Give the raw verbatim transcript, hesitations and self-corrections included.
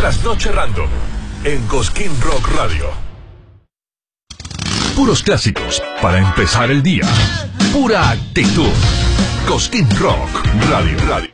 Trasnoche Random en Cosquín Rock Radio. Puros clásicos para empezar el día. Pura actitud. Cosquín Rock Radio. Radio.